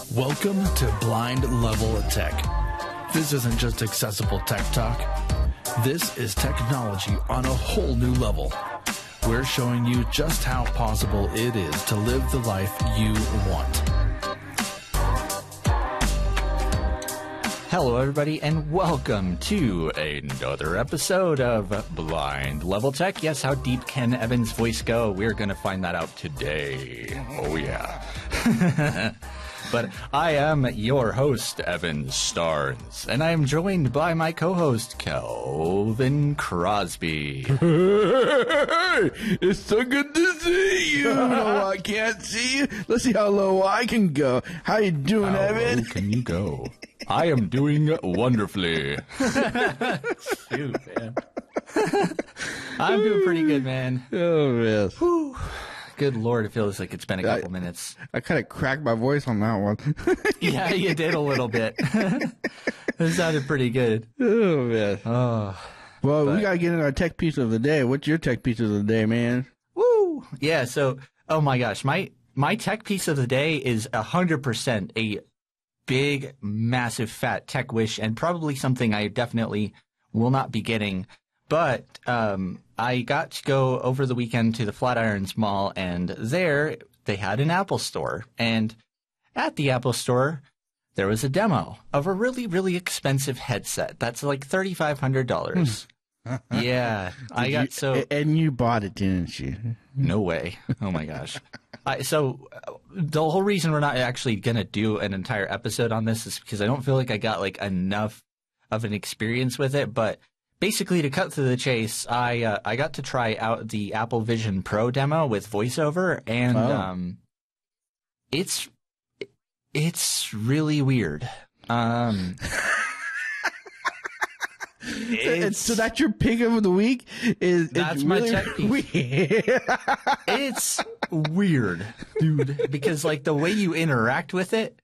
Welcome to Blind Level Tech. This isn't just accessible tech talk. This is technology on a whole new level. We're showing you just how possible it is to live the life you want. Hello, everybody, and welcome to another episode of Blind Level Tech. Yes, how deep can Evan's voice go? We're going to find that out today. Oh, yeah. But I am your host, Evan Starnes, and I am joined by my co-host, Kelvin Crosby. It's so good to see you. No, I can't see you. Let's see how low I can go. How you doing, Evan? How can you go? I am doing wonderfully. Shoot, man. I'm doing pretty good, man. Oh, yes. Whew. Good Lord, it feels like it's been a couple minutes. I kind of cracked my voice on that one. Yeah, you did a little bit. It sounded pretty good. Oh, man. Oh, well, we got to get in our tech piece of the day. What's your tech piece of the day, man? Woo! Yeah, so, oh my gosh, my tech piece of the day is 100% a big, massive, fat tech wish, and probably something I definitely will not be getting. But I got to go over the weekend to the Flatirons Mall, and there they had an Apple store. And at the Apple store, there was a demo of a really, really expensive headset. That's like $3,500. Yeah, and you bought it, didn't you? No way. Oh my gosh. So the whole reason we're not actually going to do an entire episode on this is because I don't feel like I got like enough of an experience with it. But basically, to cut to the chase, I got to try out the Apple Vision Pro demo with VoiceOver, and it's really weird. So that's your pick of the week? That's my tech piece. It's weird, dude, because like the way you interact with it,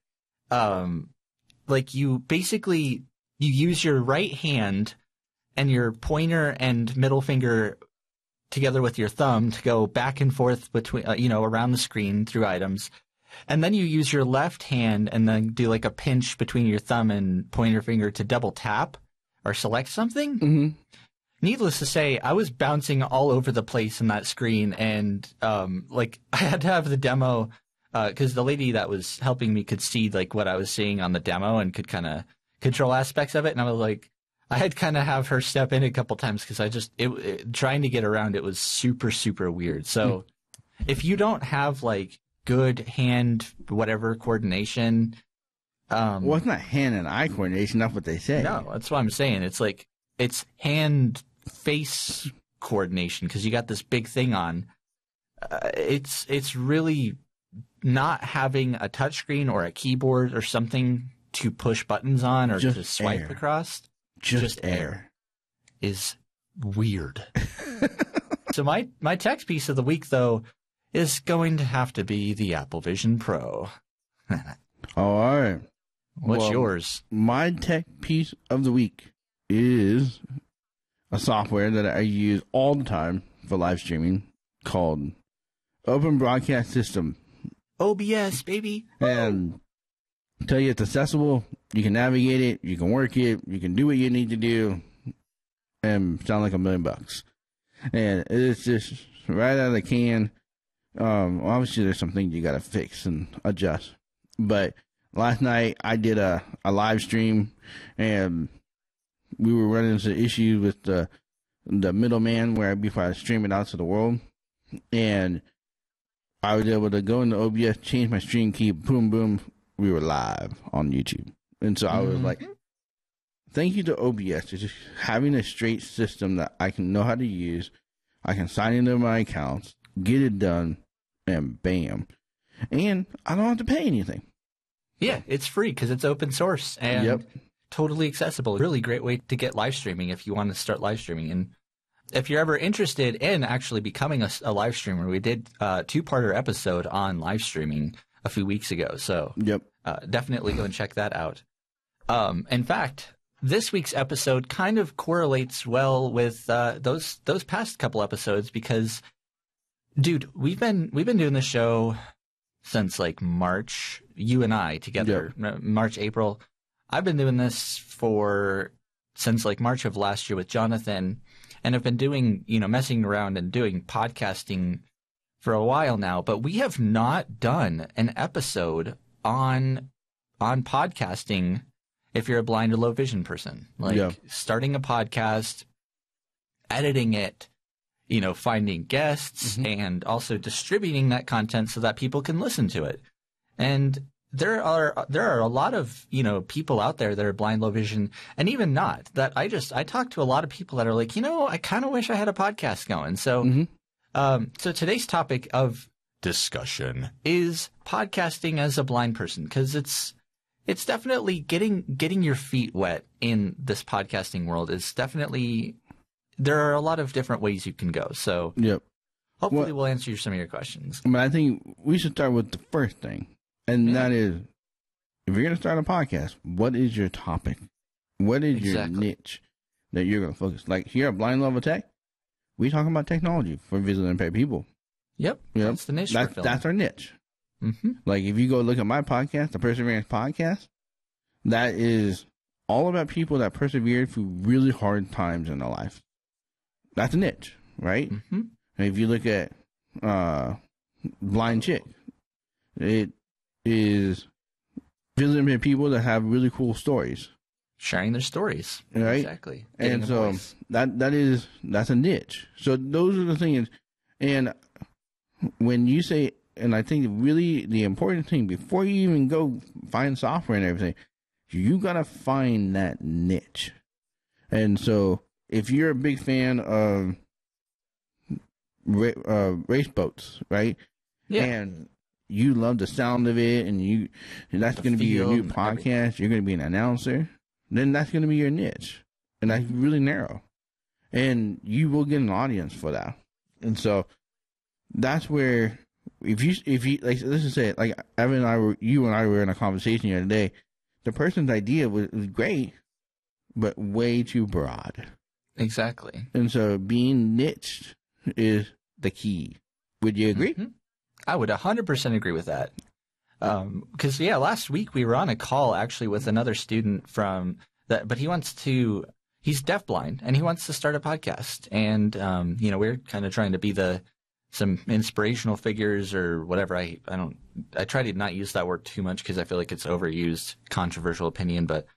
like you basically you use your right hand and your pointer and middle finger together with your thumb to go back and forth between, around the screen through items. And then you use your left hand and then do like a pinch between your thumb and pointer finger to double tap or select something. Mm-hmm. Needless to say, I was bouncing all over the place in that screen, and I had to have the demo because the lady that was helping me could see like what I was seeing on the demo and could kind of control aspects of it. And I was like, I had kind of have her step in a couple times because I just trying to get around it was super, super weird. So if you don't have like good hand whatever coordination, well, it's not hand and eye coordination. That's what they say. No, that's what I'm saying. It's like it's hand face coordination because you got this big thing on. It's really not having a touchscreen or a keyboard or something to push buttons on or to swipe across. Just air is weird. So my tech piece of the week, though, is going to have to be the Apple Vision Pro. All right. What's yours? My tech piece of the week is a software that I use all the time for live streaming called Open Broadcast System. OBS, baby. And tell you it's accessible. You can navigate it. You can work it. You can do what you need to do and sound like $1 million. And it's just right out of the can. Obviously, there's some things you got to fix and adjust. But last night, I did a live stream, and we were running into issues with the middleman before I stream it out to the world. And I was able to go into OBS, change my stream key, boom, boom. We were live on YouTube. And so I was like, thank you to OBS for just having a straight system that I can know how to use. I can sign into my accounts, get it done, and bam. And I don't have to pay anything. Yeah, it's free because it's open source and totally accessible. Really great way to get live streaming if you want to start live streaming. And if you're ever interested in actually becoming a live streamer, we did a two-parter episode on live streaming a few weeks ago. So definitely go and check that out. In fact, this week's episode kind of correlates well with those past couple episodes because, dude, we've been doing this show since like March, you and I together, March, April. I've been doing this since like March of last year with Jonathan, and I've been doing, messing around and doing podcasting for a while now, but we have not done an episode on podcasting if you're a blind or low vision person. Like starting a podcast, editing it, finding guests, and also distributing that content so that people can listen to it. And there are a lot of, people out there that are blind, low vision, and even not, that I talk to a lot of people that are like, I kind of wish I had a podcast going. So, so today's topic of discussion is podcasting as a blind person, because it's definitely getting your feet wet in this podcasting world is definitely, there are a lot of different ways you can go. So hopefully we'll answer some of your questions. But I think we should start with the first thing. And that is, if you're going to start a podcast, what is your topic? What is your niche that you're going to focus? Like here at Blind Level Tech, we talk about technology for visually impaired people. Yep. That's the niche we're filling. That's our niche. Like if you go look at my podcast, the Perseverance Podcast, that is all about people that persevered through really hard times in their life. That's a niche, right? And if you look at Blind Chick, it is visiting people that have really cool stories, sharing their stories, right? Exactly. And so that's a niche. So those are the things. And when you say, and I think really the important thing before you even go find software and everything, you gotta find that niche. And so if you're a big fan of race boats, right? And you love the sound of it, and that's going to be your new podcast. You're going to be an announcer. Then that's going to be your niche, and that's really narrow, and you will get an audience for that. And so that's where if you like, let's just say it, like you and I were in a conversation the other day. The person's idea was great, but way too broad. Exactly. And so being niched is the key. Would you agree? I would 100% agree with that. Because, last week we were on a call actually with another student from that, but he's deafblind and he wants to start a podcast. And, we're kind of trying to be some inspirational figures or whatever. I try to not use that word too much because I feel like it's overused, controversial opinion. But,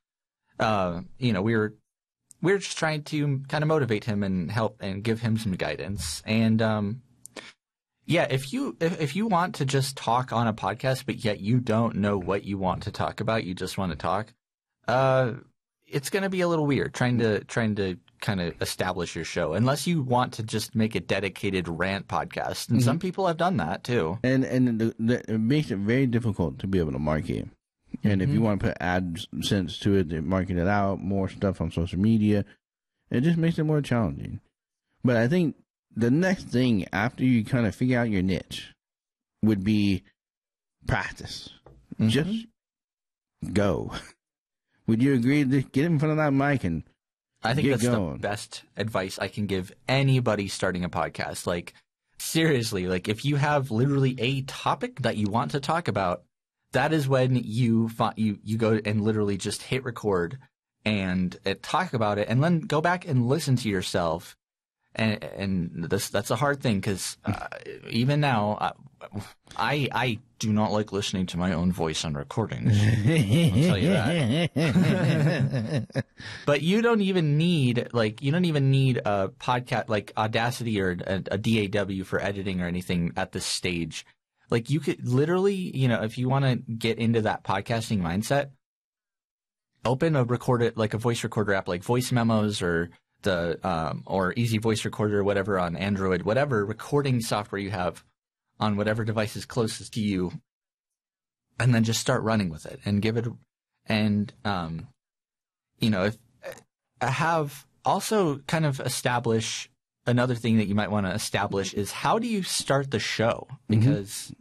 we're just trying to kind of motivate him and help and give him some guidance. And, if you want to just talk on a podcast, but yet you don't know what you want to talk about, you just want to talk, it's going to be a little weird trying to kind of establish your show, unless you want to just make a dedicated rant podcast. And some people have done that too. And it makes it very difficult to be able to market. And if you want to put AdSense to it, to market it out, more stuff on social media, it just makes it more challenging. But I think the next thing after you kind of figure out your niche would be practice. Just go. Would you agree to get in front of that mic and I think that's the best advice I can give anybody starting a podcast. Like, seriously, like if you have literally a topic that you want to talk about, that is when you go and literally just hit record and talk about it, and then go back and listen to yourself. And that's a hard thing because even now, I do not like listening to my own voice on recordings. I'll tell you that. But you don't even need a podcast like Audacity or a DAW for editing or anything at this stage. Like you could literally, if you want to get into that podcasting mindset, open a voice recorder app like Voice Memos or or Easy Voice Recorder or whatever on Android, whatever recording software you have on whatever device is closest to you, and then just start running with it and give it. And if have also kind of establish another thing that you might want to establish is how do you start the show? Because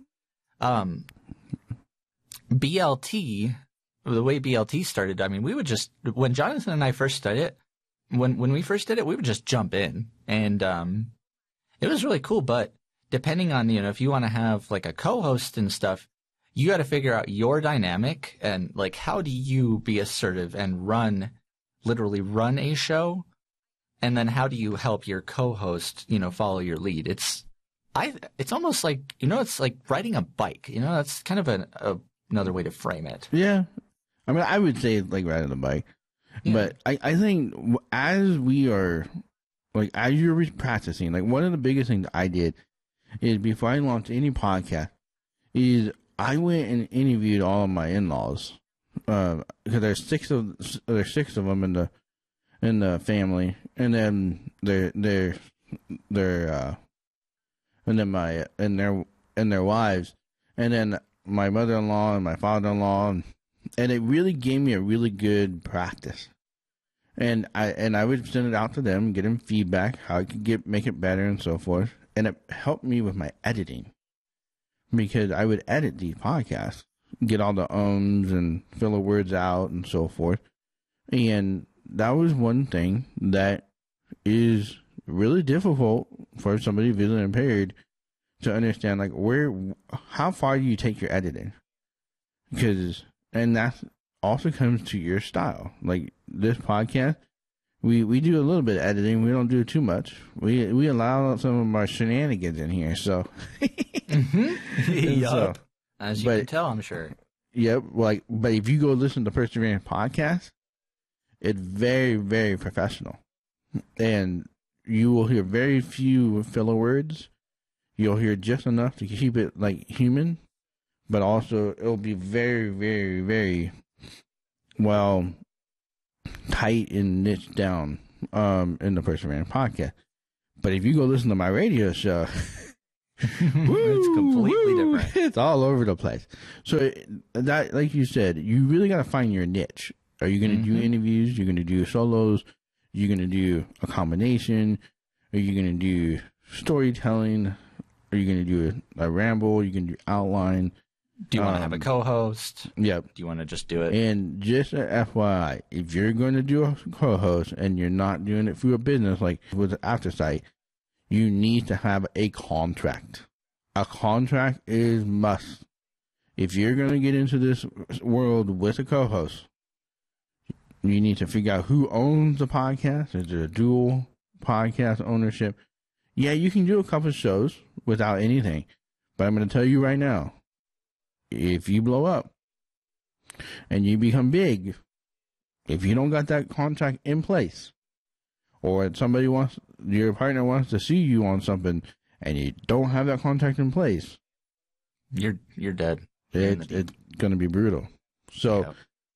BLT, the way BLT started, I mean, we would just, when Jonathan and I first started it, when we first did it, we would just jump in, and it was really cool. But depending on, if you want to have like a co-host and stuff, you got to figure out your dynamic and like how do you be assertive and literally run a show, and then how do you help your co-host, follow your lead? It's almost like, it's like riding a bike. That's kind of another way to frame it. Yeah. I mean, I would say it's like riding a bike. Yeah. But I think as we are, like, as you're practicing, like, one of the biggest things I did is before I launched any podcast is I went and interviewed all of my in-laws. Because there's six of them in the family. And then their wives. And then my mother-in-law and my father-in-law, and it really gave me a really good practice. And I would send it out to them, get them feedback, how I could make it better and so forth. And it helped me with my editing, because I would edit these podcasts, get all the ums and filler words out and so forth. And that was one thing that is really difficult for somebody visually impaired to understand, like, how far do you take your editing? And that also comes to your style. Like this podcast, we do a little bit of editing. We don't do too much. We allow some of our shenanigans in here. So, yep. So, as you can tell, I'm sure. Yep. But if you go listen to Perseverance podcast, it's very, very professional, and you will hear very few filler words. You'll hear just enough to keep it like human, but also it'll be very, very, very well tight and niched down in the Perseverance podcast. But if you go listen to my radio show, it's completely different. It's all over the place. So that, like you said, you really got to find your niche. Are you going to do interviews? You're going to do solos? You're going to do a combination? Are you going to do storytelling? Are you going to do a ramble? You're going to do outline? Do you want to have a co-host? Yep. Do you want to just do it? And just an FYI, if you're going to do a co-host and you're not doing it through a business like with Aftersight, you need to have a contract. A contract is must. If you're going to get into this world with a co-host, you need to figure out who owns the podcast. Is it a dual podcast ownership? Yeah, you can do a couple of shows without anything. But I'm going to tell you right now, if you blow up and you become big, if you don't got that contract in place, or your partner wants to see you on something and you don't have that contract in place, you're dead. It's going to be brutal. So,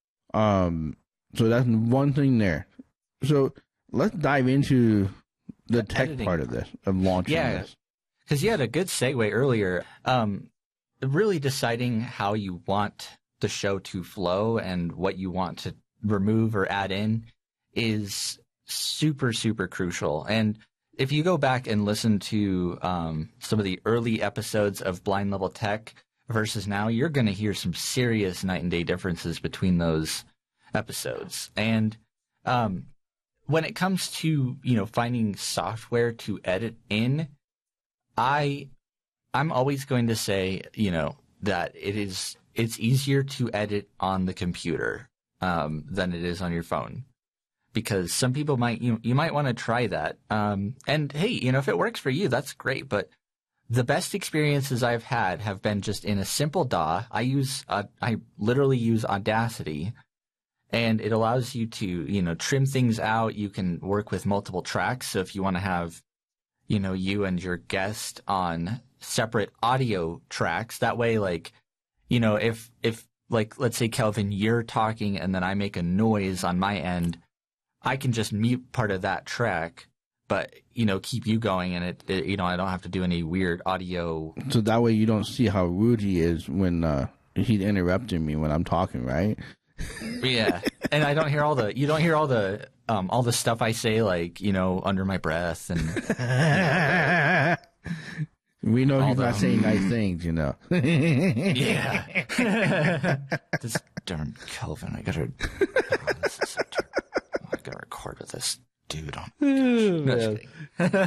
so that's one thing there. So let's dive into the tech editing part of this, of launching this. Because you had a good segue earlier. Really deciding how you want the show to flow and what you want to remove or add in is super, super crucial. And if you go back and listen to some of the early episodes of Blind Level Tech versus now, you're going to hear some serious night and day differences between those episodes. And when it comes to, finding software to edit in, I'm always going to say, that it's easier to edit on the computer than it is on your phone, because some people you might want to try that. And hey, if it works for you, that's great. But the best experiences I've had have been just in a simple DAW. I literally use Audacity, and it allows you to, trim things out. You can work with multiple tracks. So if you want to have, you and your guest on separate audio tracks, that way, like, if like, let's say, Kelvin, you're talking and then I make a noise on my end, I can just mute part of that track, but, keep you going, and it I don't have to do any weird audio. So that way you don't see how rude he is when he's interrupting me when I'm talking, right? Yeah. And you don't hear all the stuff I say, like, under my breath and we know he's not saying nice things, Yeah. This darn Kelvin, I gotta record with this dude on. No,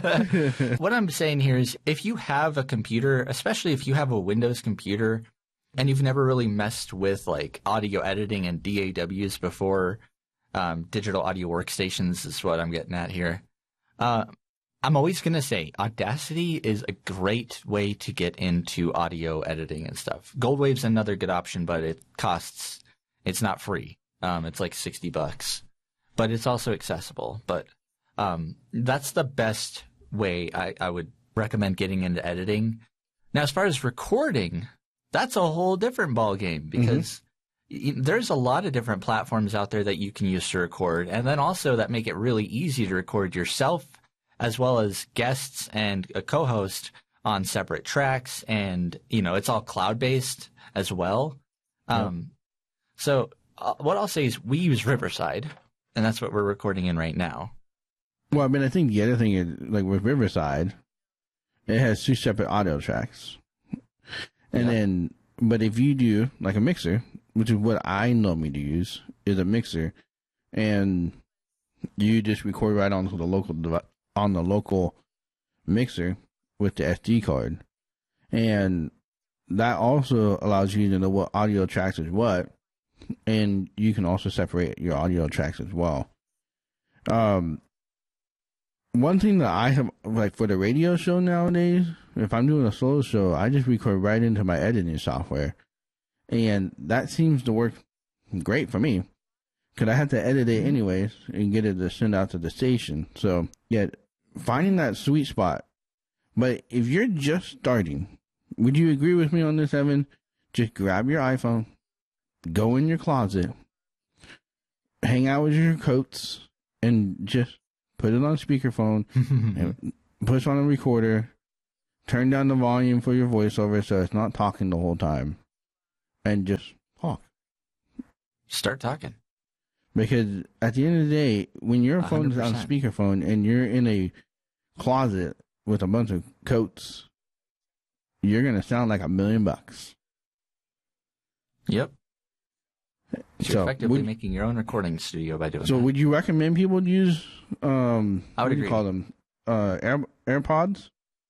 what I'm saying here is, if you have a computer, especially if you have a Windows computer, and you've never really messed with like audio editing and DAWs before, digital audio workstations is what I'm getting at here. I'm always going to say Audacity is a great way to get into audio editing and stuff. Goldwave's another good option, but it's not free. It's like $60, but it's also accessible. But that's the best way I would recommend getting into editing. Now, as far as recording, that's a whole different ballgame because there's a lot of different platforms out there that you can use to record, and then also that make it really easy to record yourself as well as guests and a co-host on separate tracks, and it's all cloud-based as well. So what I'll say is we use Riverside, and that's what we're recording in right now. Well, I mean, I think the other thing is, like with Riverside, it has 2 separate audio tracks. And then, but if you do like a mixer, which is what I normally use, is a mixer, and you just record right onto the local mixer with the SD card. And that also allows you to know what audio tracks is what, and you can also separate your audio tracks as well. One thing that I have, like for the radio show nowadays, if I'm doing a solo show, I just record right into my editing software. And that seems to work great for me, because I have to edit it anyways and get it to send out to the station. So, yeah, finding that sweet spot. But if you're just starting, would you agree with me on this, Evan? Just grab your iPhone, go in your closet, hang out with your coats, and just put it on speakerphone, and push on a recorder, turn down the volume for your voiceover so it's not talking the whole time, and just talk. Start talking. Because at the end of the day, when your phone is on speakerphone and you're in a closet with a bunch of coats, you're going to sound like $1 million. Yep. You're effectively making your own recording studio by doing that. So would you recommend people use, I would agree. You call them, AirPods?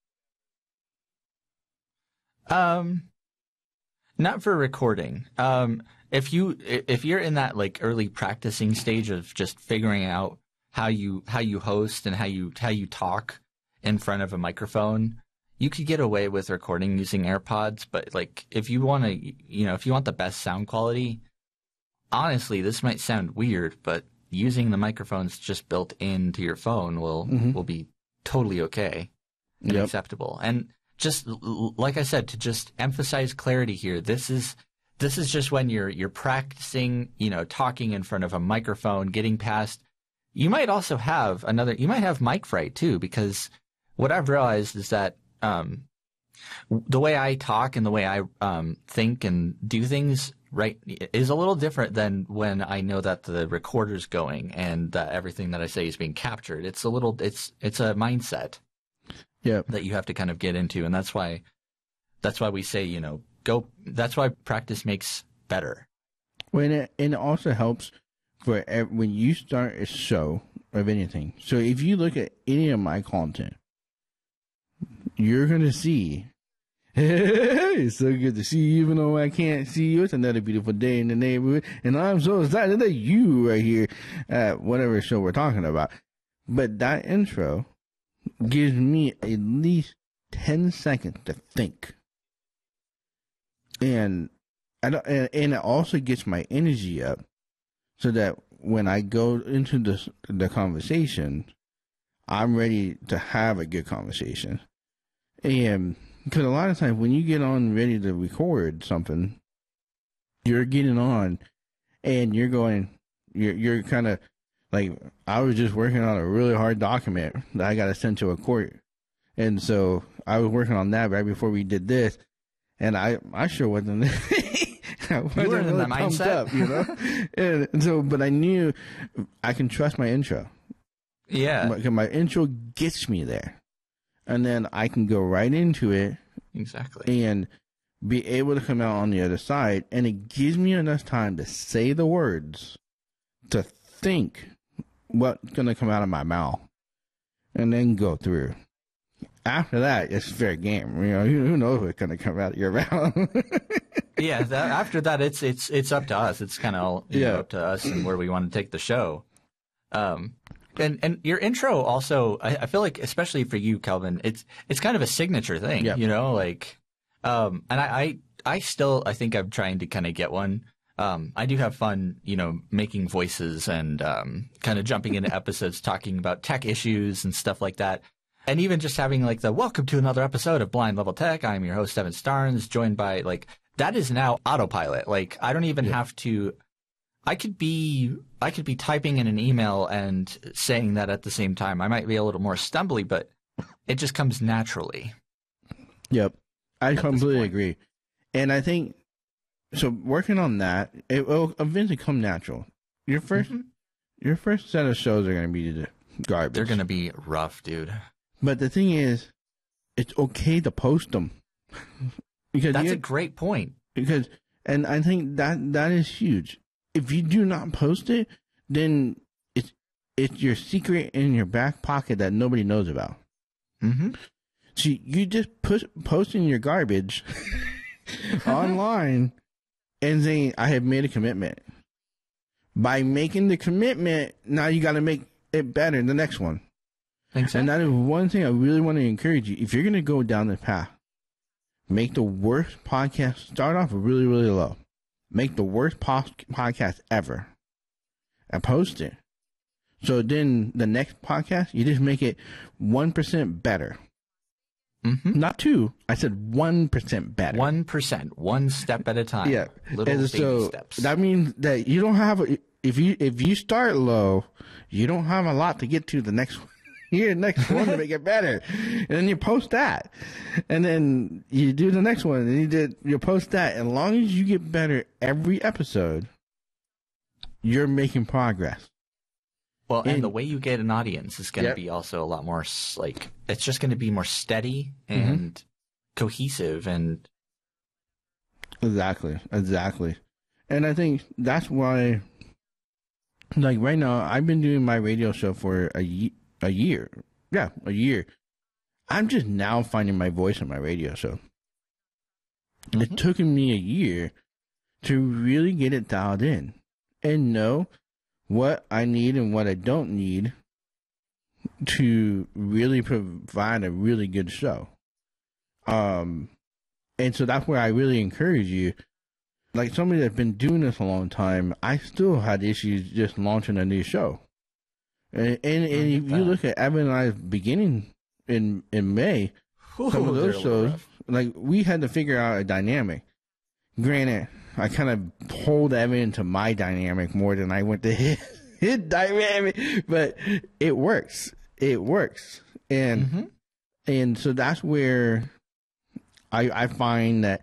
Not for recording. If you're in that like early practicing stage of just figuring out how you host and how you talk in front of a microphone, you could get away with recording using AirPods. But like if you want the best sound quality, honestly, this might sound weird, but using the microphones just built into your phone will be totally okay and acceptable. And just like I said, to just emphasize clarity here, this is just when you're practicing, talking in front of a microphone, getting past. You might also have mic fright too, because what I've realized is that the way I talk and the way I think and do things is a little different than when I know that the recorder's going and that everything that I say is being captured. It's a mindset that you have to kind of get into, and that's why we say go. That's why practice makes better. Well, and it also helps for when you start a show of anything. So if you look at any of my content, you're going to see, it's so good to see you, even though I can't see you. It's another beautiful day in the neighborhood, and I'm so excited that you right here at whatever show we're talking about. But that intro gives me at least 10 seconds to think. And it also gets my energy up so that when I go into the conversation, I'm ready to have a good conversation. And because a lot of times when you get on ready to record something, you're getting on and you're kind of like, I was just working on a really hard document that I got to send to a court. And so I was working on that right before we did this. And I sure wasn't, I wasn't you were in really that pumped mindset. up, and so, but I knew I can trust my intro. Yeah. Because my intro gets me there. And then I can go right into it. Exactly. And be able to come out on the other side. And it gives me enough time to say the words, to think what's going to come out of my mouth, and then go through. After that, it's fair game. You know, who knows what's going to come out of your mouth. Yeah, after that, it's up to us. It's kind of up to us and where we want to take the show. And your intro also, I feel like, especially for you, Kelvin, it's kind of a signature thing. Yep. You know, like, and I think I'm trying to kind of get one. I do have fun, you know, making voices and kind of jumping into episodes talking about tech issues and stuff like that. And even just having like the welcome to another episode of Blind Level Tech. I'm your host, Evan Starnes, joined by like that is now autopilot. Like I don't even have to. I could be typing in an email and saying that at the same time. I might be a little more stumbly, but it just comes naturally. Yep, I completely agree. And I think so. Working on that, it will eventually come natural. Your first set of shows are going to be the garbage. They're going to be rough, dude. But the thing is, it's okay to post them. Because that's a great point. And I think that is huge. If you do not post it, then it's your secret in your back pocket that nobody knows about. Mm-hmm. So you just posting your garbage online and saying, I have made a commitment. By making the commitment, now you got to make it better in the next one. Exactly. And that is one thing I really want to encourage you. If you're going to go down the path, make the worst podcast, start off really, really low. Make the worst podcast ever and post it. So then the next podcast, you just make it 1% better. Mm-hmm. Not 2. I said 1% better. 1%, one step at a time. Yeah. Little and baby so steps. That means that you don't have, if you start low, you don't have a lot to get to the next one. Here, next one to make it better, and then you post that, and then you do the next one, and you post that. As long as you get better every episode, you're making progress. Well, and the way you get an audience is going to be also a lot more like it's just going to be more steady and cohesive and exactly. And I think that's why, like right now, I've been doing my radio show for a year. Yeah, a year. I'm just now finding my voice on my radio show. Mm-hmm. It took me a year to really get it dialed in and know what I need and what I don't need to really provide a really good show. And so that's where I really encourage you. Like somebody that's been doing this a long time, I still had issues just launching a new show. And if you look at Evan and I's beginning in May, some of those shows, like we had to figure out a dynamic. Granted, I kind of pulled Evan into my dynamic more than I went to his dynamic, but it works. It works. And so that's where I find that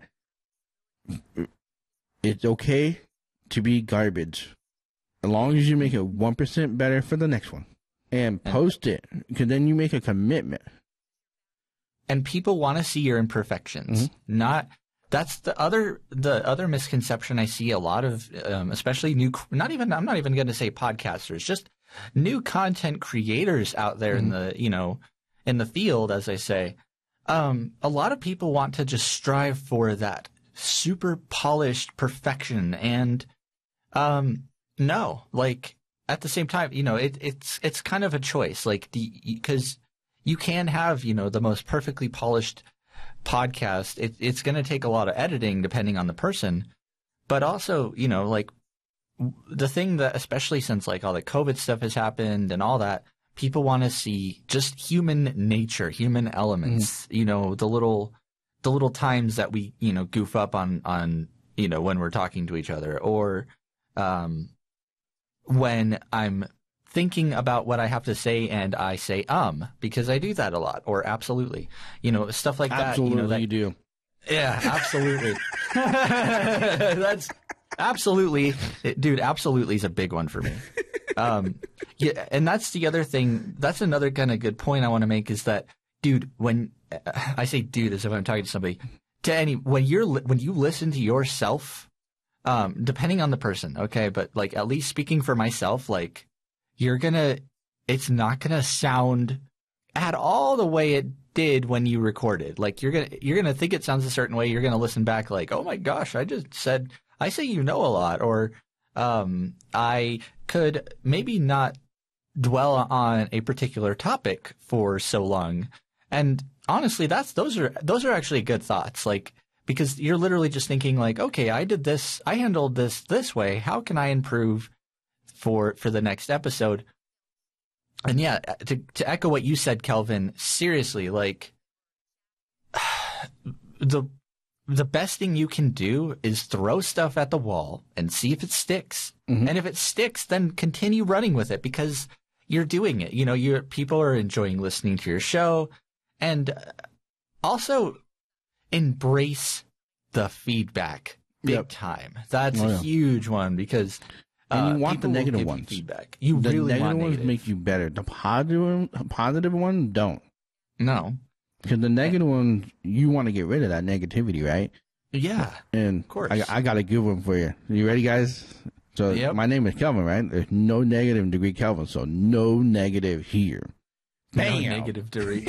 it's okay to be garbage. As long as you make it 1% better for the next one and post it, because then you make a commitment. And people want to see your imperfections. That's the other misconception I see a lot of, especially I'm not even going to say podcasters, just new content creators out there in the field, as I say. A lot of people want to just strive for that super polished perfection and, no, like at the same time, it's kind of a choice, like because you can have, the most perfectly polished podcast. It's going to take a lot of editing depending on the person, but also, like the thing that, especially since like all the COVID stuff has happened and all that, people want to see just human nature, human elements, the little times that we, goof up on, when we're talking to each other or, when I'm thinking about what I have to say and I say because I do that a lot, or absolutely, stuff like that. Absolutely, you do. Yeah, absolutely. That's absolutely, dude. Absolutely is a big one for me. Yeah, and that's the other thing. That's another kind of good point I want to make is that, dude. When I say dude, as if I'm talking to somebody, when you listen to yourself. Depending on the person, okay, but like at least speaking for myself, like it's not gonna sound at all the way it did when you recorded. Like you're gonna think it sounds a certain way. You're gonna listen back like, oh my gosh, I say you know a lot, or I could maybe not dwell on a particular topic for so long. And honestly, those are actually good thoughts. Like, because you're literally just thinking like, okay, I handled this way. How can I improve for the next episode? And yeah, to echo what you said, Kelvin, seriously, like the best thing you can do is throw stuff at the wall and see if it sticks. Mm-hmm. And if it sticks, then continue running with it because you're doing it. You know, people are enjoying listening to your show. And also embrace the feedback big time. That's a huge one because and you want the negative ones. Feedback. You really want negative ones make you better. The positive ones don't. No. Because the negative ones, you want to get rid of that negativity, right? Yeah. And of course. I got a good one for you. You ready, guys? So my name is Kelvin, right? There's no negative degree Kelvin, so no negative here. Bam. No negative degree.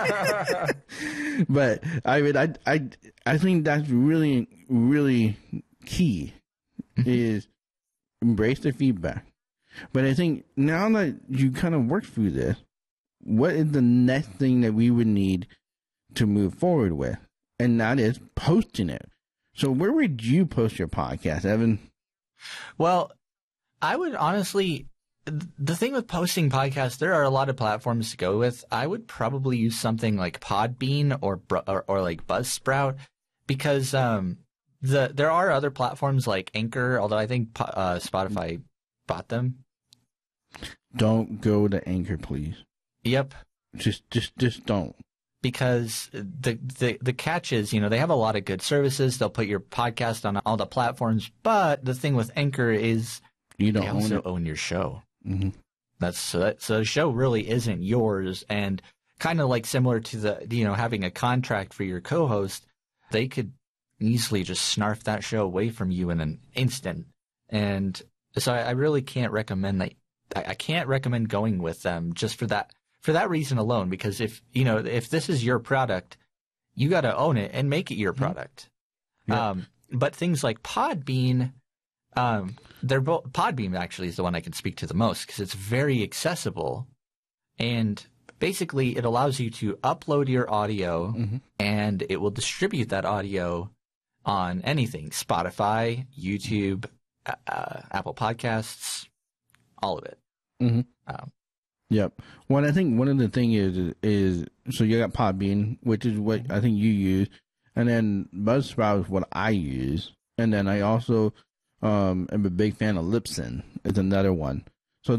But I mean, I think that's really, really key is embrace the feedback. But I think now that you kind of worked through this, what is the next thing that we would need to move forward with? And that is posting it. So where would you post your podcast, Evan? Well, I would honestly, the thing with posting podcasts, there are a lot of platforms to go with. I would probably use something like Podbean or like Buzzsprout because there are other platforms like Anchor, although I think Spotify bought them. Don't go to Anchor, please. Yep. Just don't. Because the catch is, you know, they have a lot of good services. They'll put your podcast on all the platforms, but the thing with Anchor is you don't own your show. Mm-hmm. So the show really isn't yours, and kind of like similar to having a contract for your co-host, they could easily just snarf that show away from you in an instant. And so I really can't recommend that. I can't recommend going with them just for that reason alone, because if this is your product, you got to own it and make it your product. Yep. But things like Podbean, Podbean actually is the one I can speak to the most because it's very accessible, and basically it allows you to upload your audio and it will distribute that audio on anything: Spotify, YouTube, Apple Podcasts, all of it. Mm-hmm. Yep. Well, I think one of the things is so you got Podbean, which is what I think you use, and then Buzzsprout is what I use, and then I also am a big fan of Libsyn. Is another one. So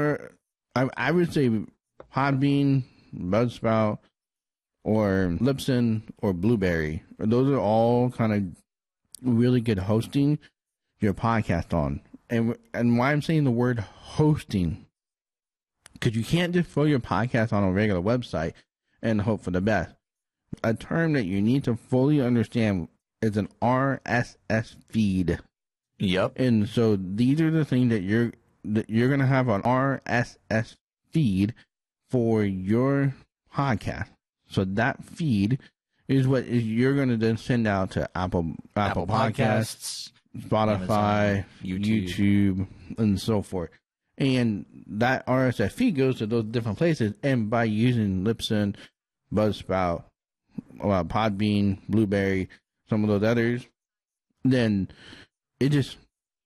I would say Podbean, Buzzsprout, or Libsyn, or Blueberry. Those are all kind of really good hosting your podcast on. And why I'm saying the word hosting, because you can't just throw your podcast on a regular website and hope for the best. A term that you need to fully understand is an RSS feed. Yep. And so these are the things that you're going to have an RSS feed for your podcast. So that feed is what you're going to then send out to Apple Podcasts, Spotify, Amazon, YouTube, and so forth. And that RSS feed goes to those different places. And by using Libsyn, Buzzsprout, Podbean, Blueberry, some of those others, then it just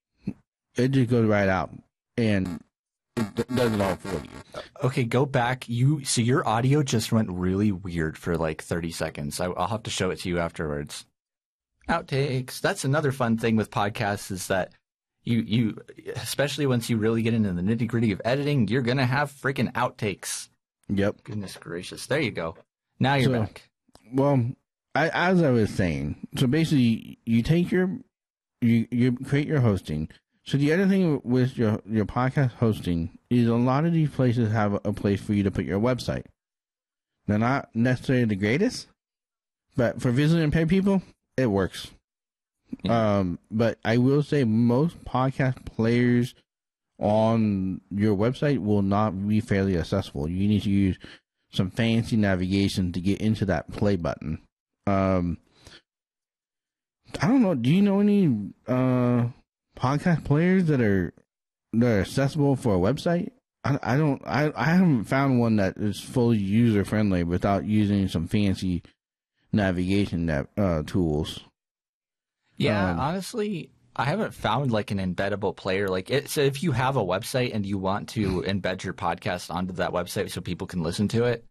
goes right out and it does it all for you. Okay, go back. So your audio just went really weird for like 30 seconds. I'll have to show it to you afterwards. Outtakes. That's another fun thing with podcasts is that you especially once you really get into the nitty gritty of editing, you're going to have freaking outtakes. Yep. Goodness gracious. There you go. Now you're back. Well, as I was saying, so basically you take you create your hosting. So the other thing with your podcast hosting is a lot of these places have a place for you to put your website. They're not necessarily the greatest, but for visually impaired people, it works. Yeah. But I will say most podcast players on your website will not be fairly accessible. You need to use some fancy navigation to get into that play button. I don't know. Do you know any podcast players that are accessible for a website? I haven't found one that is fully user friendly without using some fancy navigation tools. Yeah, honestly, I haven't found like an embeddable player. Like, so if you have a website and you want to embed your podcast onto that website so people can listen to it,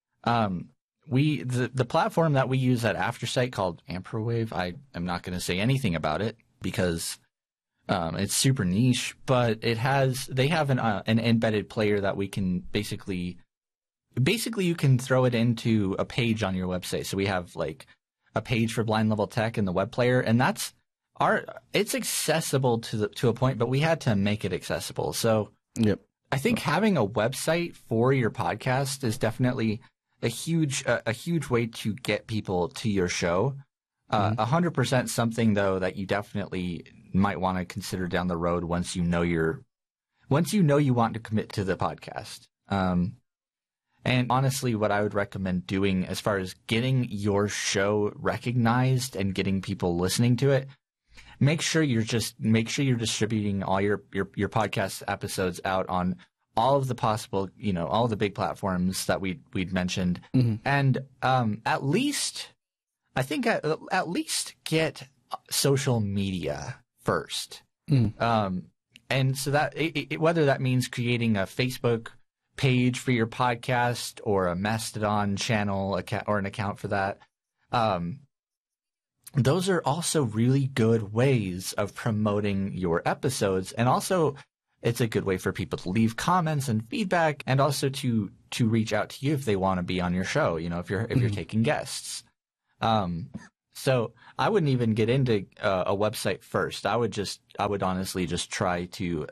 the platform that we use at Aftersight called Amperwave, I am not going to say anything about it because it's super niche, but they have an embedded player that we can basically you can throw it into a page on your website. So we have like a page for Blind Level Tech in the web player, and it's accessible to a point, but we had to make it accessible. So yep. I think having a website for your podcast is definitely a huge way to get people to your show. 100% something though that you definitely might want to consider down the road once you know you want to commit to the podcast. And honestly, what I would recommend doing as far as getting your show recognized and getting people listening to it, make sure you're distributing all your podcast episodes out on all of the possible, all the big platforms that we'd mentioned. Mm-hmm. And at least get social media first. Mm. And so that whether that means creating a Facebook page for your podcast or a Mastodon channel or an account for that, those are also really good ways of promoting your episodes. And also it's a good way for people to leave comments and feedback, and also to reach out to you if they want to be on your show, if you're taking guests. So I wouldn't even get into a website first. I would honestly just try to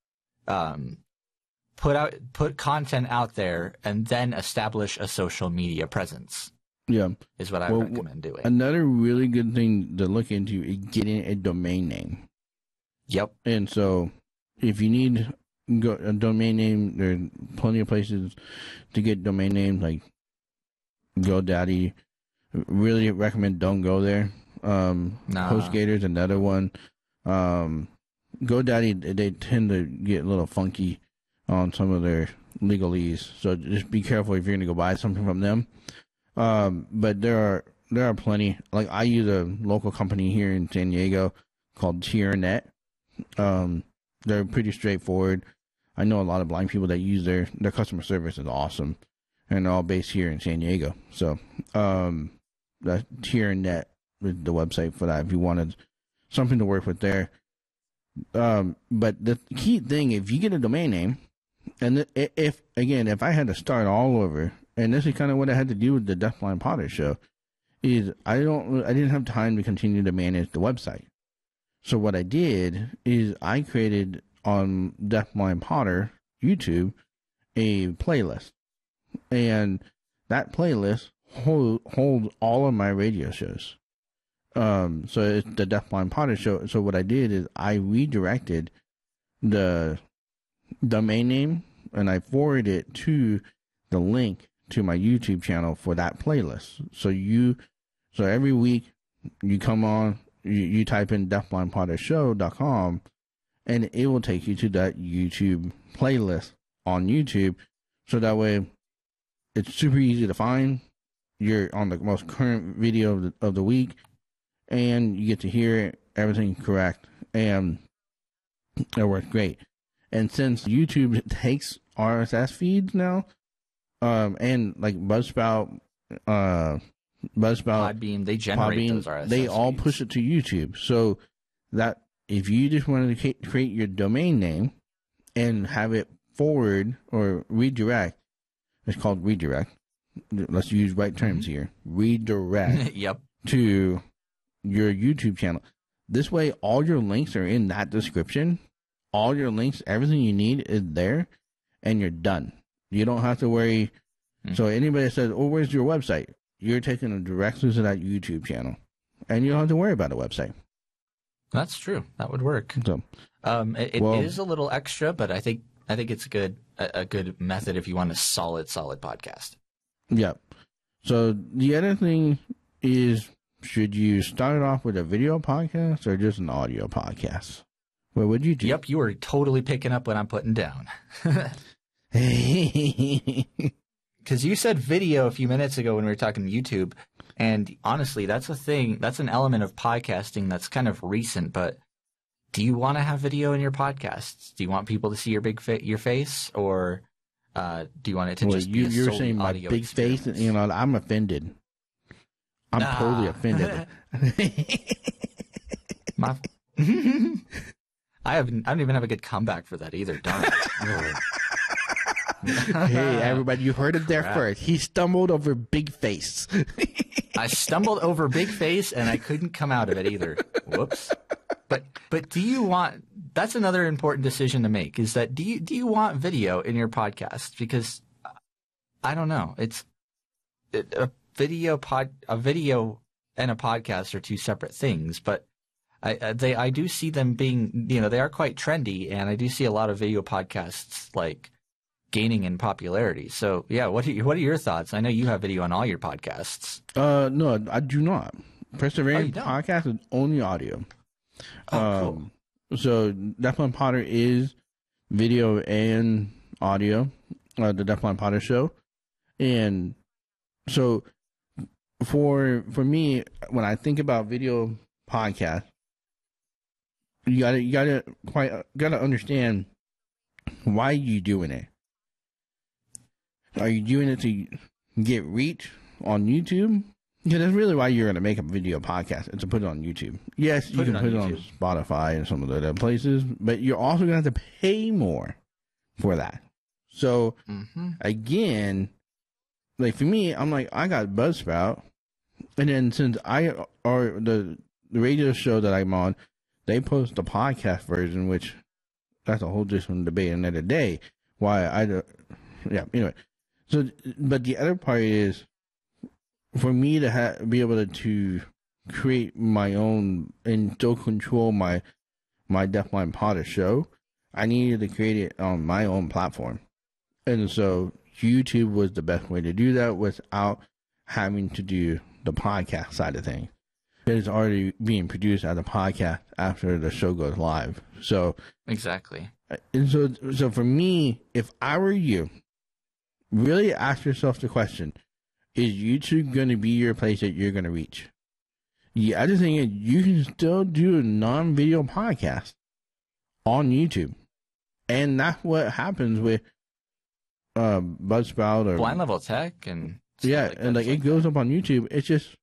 put content out there and then establish a social media presence. Yeah, is what I recommend doing. Another really good thing to look into is getting a domain name. Yep. And so if you need a domain name, there are plenty of places to get domain names like GoDaddy. Really recommend don't go there. HostGator's another one. GoDaddy, they tend to get a little funky on some of their legalese, so just be careful if you're going to go buy something from them. But there are plenty. Like, I use a local company here in San Diego called TierNet. They're pretty straightforward. I know a lot of blind people that use their customer service is awesome, and they're all based here in San Diego. So, the TierNet is the website for that if you wanted something to work with there. But the key thing, if you get a domain name, and if I had to start all over, and this is kind of what I had to do with the Deafblind Potter show, is I didn't have time to continue to manage the website. So what I did is I created on Deafblind Potter YouTube a playlist, and that playlist holds all of my radio shows. So it's the Deafblind Potter show. So what I did is I redirected the domain name and I forwarded it to the link to my YouTube channel for that playlist. So every week you come on, you type in deafblindpottershow.com and it will take you to that YouTube playlist on YouTube. So that way it's super easy to find. You're on the most current video of the week, and you get to hear everything correct, and it works great. And since YouTube takes RSS feeds now, and like Buzzsprout, Podbean, they generate those RSS they all feeds. push it to YouTube. So that if you just wanted to create your domain name and have it forward or redirect, it's called redirect. Let's use right terms here. Redirect yep. to your YouTube channel. This way, all your links are in that description. All your links, everything you need is there, and you're done. You don't have to worry. So anybody that says, "Oh, where's your website?" You're taking them directly to that YouTube channel, and you don't have to worry about a website. That's true. That would work. So, it is a little extra, but I think it's a good method if you want a solid podcast. Yep. So the other thing is, should you start off with a video podcast or just an audio podcast? What would you do? Yep, you are totally picking up what I'm putting down. Because you said video a few minutes ago when we were talking YouTube, and honestly, that's a thing. That's an element of podcasting that's kind of recent. But do you want to have video in your podcasts? Do you want people to see your your face, or do you want it to just be a you're solely saying my audio big experience? face? You know, I'm offended. I'm totally offended. I don't even have a good comeback for that either. Darn it. Hey, everybody, you heard it there first. He stumbled over big face. I stumbled over big face and I couldn't come out of it either. Whoops. But do you want, that's another important decision to make, is that do you want video in your podcast? Because I don't know. A video and a podcast are two separate things, but I do see them being, they are quite trendy, and I do see a lot of video podcasts like gaining in popularity. So yeah, what are your thoughts? I know you have video on all your podcasts. No, I do not. Perseverance don't? podcast is only audio. Oh, cool. So Deafblind Potter is video and audio. The Deafblind Potter show, and so for me, when I think about video podcast, you gotta understand why you doing it. Are you doing it to get reach on YouTube? Yeah, that's really why you're going to make a video podcast, and to put it on YouTube. Yes, you can put it on Spotify and some of the other places, but you're also going to have to pay more for that. So, again, like for me, I'm like, I got Buzzsprout, and then since the radio show that I'm on, they post the podcast version, which that's a whole different debate another day. Anyway. So, but the other part is, for me to be able to create my own and still control my Deafblind Potter show, I needed to create it on my own platform. And so YouTube was the best way to do that without having to do the podcast side of things. It's already being produced as a podcast after the show goes live. So exactly. And so for me, if I were you, really ask yourself the question: is YouTube going to be your place that you're going to reach? The other thing is, you can still do a non-video podcast on YouTube, and that's what happens with Buzzsprout or Blind Level Tech, and it goes up on YouTube. It's just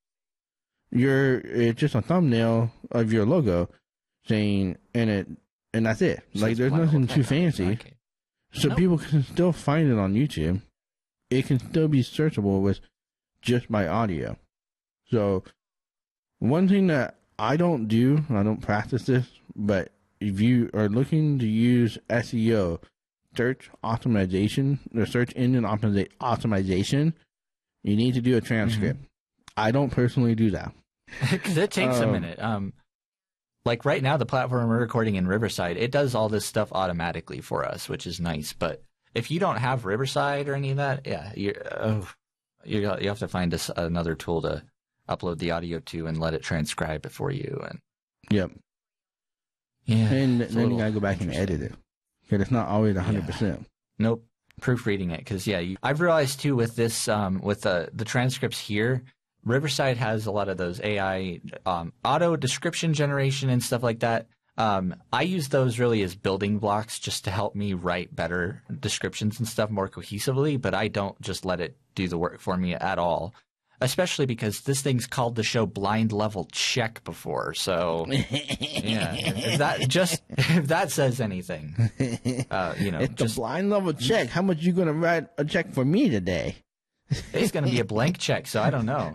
a thumbnail of your logo saying and that's it. So like, there's nothing too fancy. So people can still find it on YouTube. It can still be searchable with just my audio. So one thing that I don't do, I don't practice this, but if you are looking to use SEO, search optimization, or search engine optimization, you need to do a transcript. I don't personally do that. Because it takes a minute. Like right now, the platform we're recording in Riverside, it does all this stuff automatically for us, which is nice. But if you don't have Riverside or any of that, you have to find another tool to upload the audio to and let it transcribe it for you. And yep. Yeah. And then you gotta go back and edit it, because it's not always 100%. Yeah. Nope. Proofreading it, because I've realized too with this with the transcripts here, Riverside has a lot of those AI auto description generation and stuff like that. I use those really as building blocks just to help me write better descriptions and stuff more cohesively, but I don't just let it do the work for me at all, especially because this thing's called the show Blind Level Check before. So yeah, if that says anything, it's the Blind Level Check. How much you going to write a check for me today? It's going to be a blank check, so I don't know.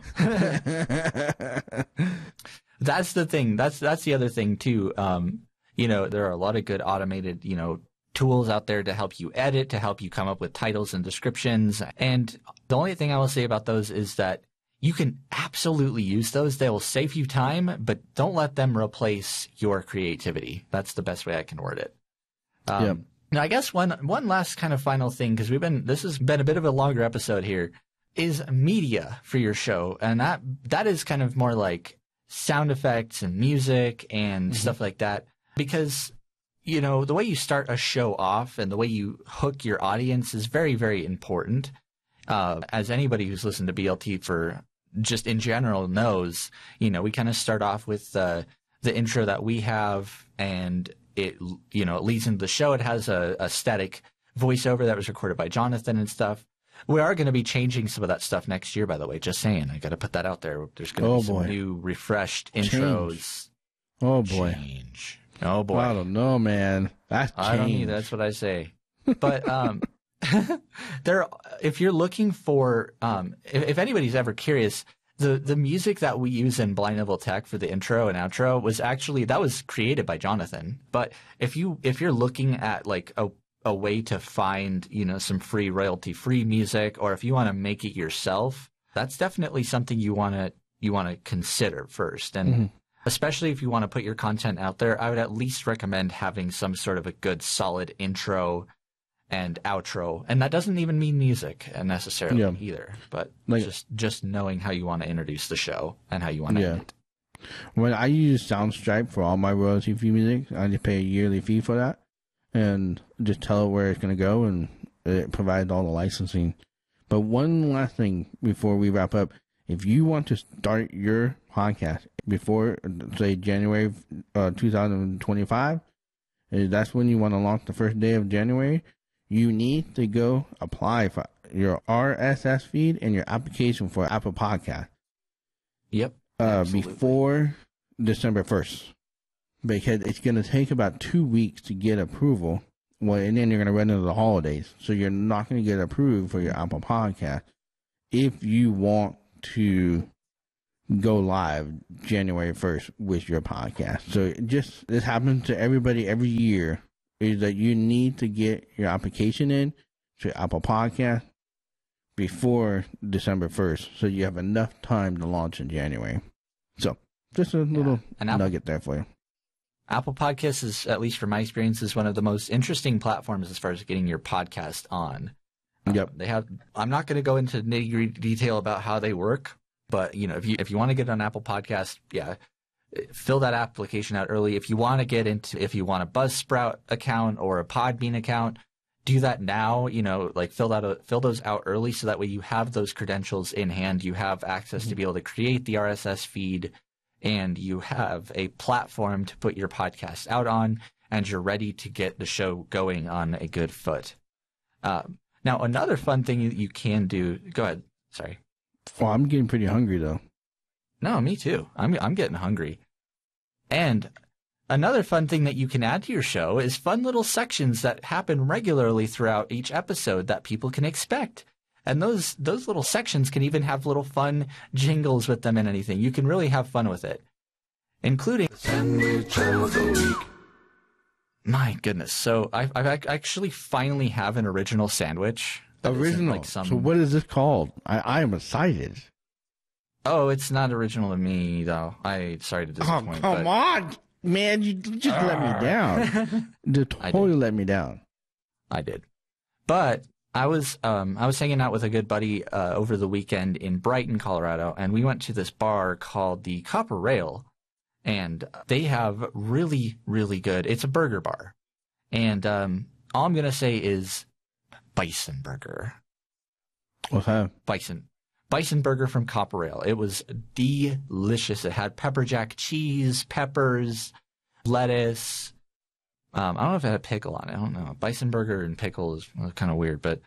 That's the thing. That's the other thing too. There are a lot of good automated, tools out there to help you edit, to help you come up with titles and descriptions. And the only thing I will say about those is that you can absolutely use those. They will save you time, but don't let them replace your creativity. That's the best way I can word it. Now, I guess one last kind of final thing, because this has been a bit of a longer episode here, is media for your show, and that is kind of more like sound effects and music and stuff like that, because you know, the way you start a show off and the way you hook your audience is very, very important. As anybody who's listened to BLT for just in general knows, you know, we kind of start off with the intro that we have, and it leads into the show. It has a static voiceover that was recorded by Jonathan and stuff. We are going to be changing some of that stuff next year, by the way. Just saying, I got to put that out there. There's going to be some new, refreshed intros. Oh boy. Change. Oh boy. I don't know, man. That's change. I don't either. That's what I say. But if you're looking for, if anybody's ever curious, the music that we use in Blind Level Tech for the intro and outro was created by Jonathan. But if you're looking at like a way to find, you know, some free royalty-free music, or if you want to make it yourself, that's definitely something you want to consider first. And especially if you want to put your content out there, I would at least recommend having some sort of a good solid intro and outro. And that doesn't even mean music necessarily either, but like, just knowing how you want to introduce the show and how you want to end it. When I use Soundstripe for all my royalty-free music, I just pay a yearly fee for that and just tell it where it's going to go, and it provides all the licensing. But one last thing before we wrap up. If you want to start your podcast before, say, January 2025, that's when you want to launch the first day of January, you need to go apply for your RSS feed and your application for Apple Podcast. Yep. Before December 1st. Because it's going to take about 2 weeks to get approval. Well, and then you're going to run into the holidays. So you're not going to get approved for your Apple Podcast if you want to go live January 1st with your podcast. So this happens to everybody every year, is that you need to get your application in to Apple Podcast before December 1st, so you have enough time to launch in January. So just a little nugget there for you. Apple Podcasts is, at least from my experience, is one of the most interesting platforms as far as getting your podcast on. Yep. I'm not going to go into nitty-gritty detail about how they work, but you know, if you want to get on Apple Podcasts, fill that application out early. If you want a Buzzsprout account or a Podbean account, do that now. You know, like fill those out early, so that way you have those credentials in hand. You have access to be able to create the RSS feed, and you have a platform to put your podcast out on, and you're ready to get the show going on a good foot. Now, another fun thing you can do. Go ahead. Sorry. Well, I'm getting pretty hungry though. No, me too. I'm getting hungry. And another fun thing that you can add to your show is fun little sections that happen regularly throughout each episode that people can expect. And those little sections can even have little fun jingles with them and anything. You can really have fun with it, including Sandwich of the Week. My goodness. So I actually finally have an original sandwich. Original? Like So what is this called? I am excited. Oh, it's not original to me, though. Sorry to disappoint. Oh, come on, man. You just let me down. You totally let me down. I did. But I was hanging out with a good buddy over the weekend in Brighton, Colorado, and we went to this bar called the Copper Rail. And they have really, really good. It's a burger bar. And all I'm going to say is bison burger. What's that? Bison burger from Copper Rail. It was delicious. It had pepper jack cheese, peppers, lettuce. I don't know if it had pickle on it. I don't know. Bison burger and pickle is kind of weird, but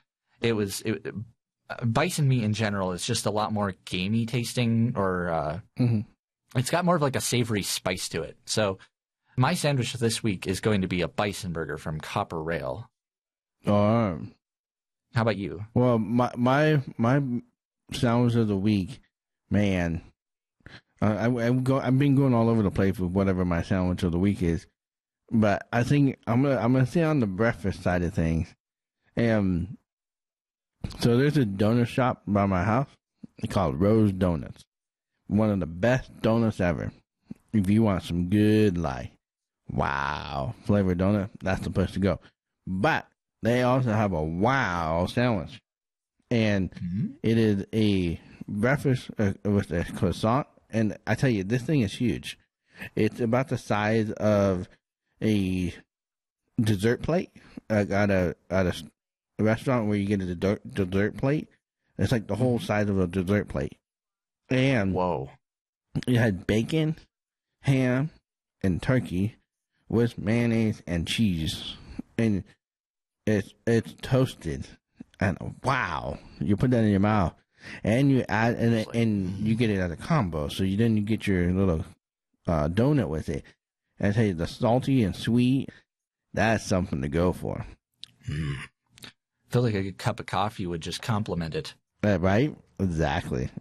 bison meat in general is just a lot more gamey tasting, or it's got more of like a savory spice to it. So my sandwich this week is going to be a bison burger from Copper Rail. How about you? Well, my sandwich of the week, man. I've been going all over the place with whatever my sandwich of the week is, but I think I'm gonna stay on the breakfast side of things. And so there's a donut shop by my house. It's called Rose Donuts. One of the best donuts ever. If you want some good, like, wow flavored donut, that's the place to go. But they also have a wow sandwich. And it is a breakfast with a croissant. And I tell you, this thing is huge. It's about the size of a dessert plate at a restaurant where you get a dessert plate. It's like the whole size of a dessert plate. And whoa, it had bacon, ham, and turkey with mayonnaise and cheese. And it's toasted. And wow, you put that in your mouth. And you add, and you get it as a combo. So you get your little donut with it. And I tell you, the salty and sweet, that's something to go for. I feel like a good cup of coffee would just complement it. Right? Exactly.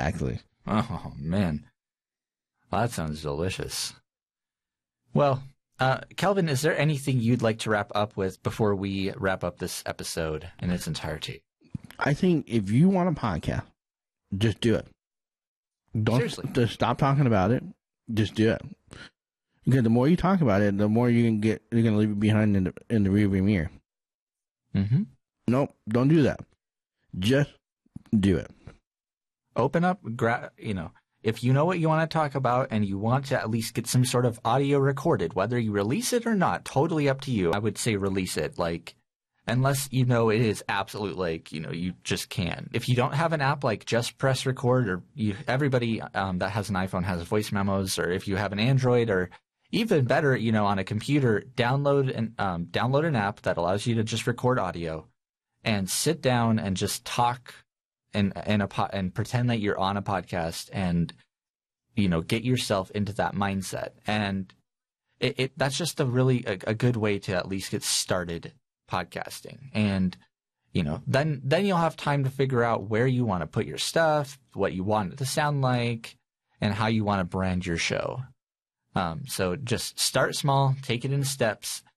Oh, man. Well, that sounds delicious. Well, Kelvin, is there anything you'd like to wrap up with before we wrap up this episode in its entirety? I think if you want a podcast, just do it. Seriously. Just stop talking about it. Just do it. Because the more you talk about it, the more you're going to leave it behind in the rearview mirror. Mm-hmm. Nope, don't do that. Just do it. Open up, if you know what you want to talk about and you want to at least get some sort of audio recorded, whether you release it or not, totally up to you. I would say release it, unless it is absolute, you just can. If you don't have an app, just press record, or everybody that has an iPhone has voice memos, or if you have an Android, or even better, on a computer, download an app that allows you to just record audio and sit down and just talk and pretend that you're on a podcast and, get yourself into that mindset. And that's just a good way to at least get started podcasting. And, then you'll have time to figure out where you want to put your stuff, what you want it to sound like, and how you want to brand your show. So just start small, take it in steps,